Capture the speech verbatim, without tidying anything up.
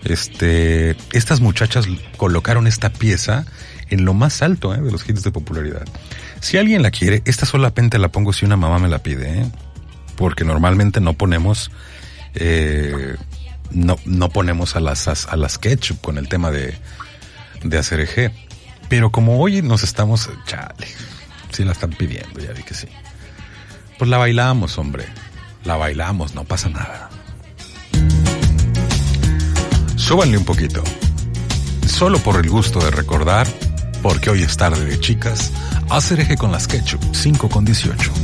Este, estas muchachas colocaron esta pieza en lo más alto, ¿eh? de los hits de popularidad. Si alguien la quiere, esta solamente la pongo si una mamá me la pide, ¿eh? Porque normalmente no ponemos, eh, no, no ponemos a las, a las Ketchup con el tema de, de A C R G. Pero como hoy nos estamos, chale, sí la están pidiendo, ya vi que sí. Pues la bailamos, hombre. La bailamos, no pasa nada. Súbanle un poquito. Solo por el gusto de recordar, porque hoy es tarde de chicas, A C R G con las Ketchup, cinco con dieciocho.